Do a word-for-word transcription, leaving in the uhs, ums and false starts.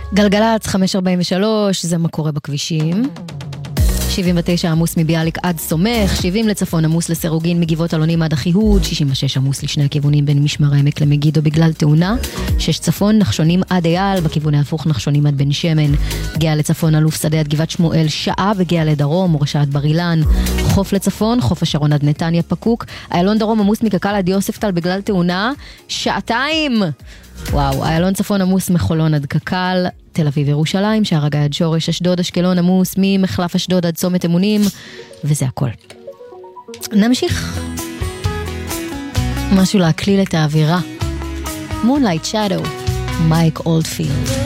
גלגלץ חמש ארבעים ושלוש, זה מה קורה בכבישים. שבעים ותשע עמוס מביאליק עד סומך, שבעים לצפון עמוס לסירוגין מגבעות אלונים עד אחיהוד, שישים ושש עמוס לשני הכיוונים בין משמר העמק למגידו בגלל תאונה, שש צפון נחשונים עד אייל, בכיוון ההפוך נחשונים עד בן שמן, גאה לצפון אלוף שדה עד גבעת שמואל שעה, וגאה לדרום מורשה עד בר אילן, חוף לצפון, חוף השרון עד נתניה פקוק, איילון דרום עמוס מקקל עד יוספטל בגלל תאונה, שעתיים. וואו, איילון צפון עמוס מחולון עד קקל, תל אביב ירושלים, שער הגיא עד שורש, אשדוד אשקלון עמוס ממחלף אשדוד עד צומת אמונים, וזה הכל. נמשיך. משהו להקליל את האווירה. Moonlight Shadow, מייק אולדפילד.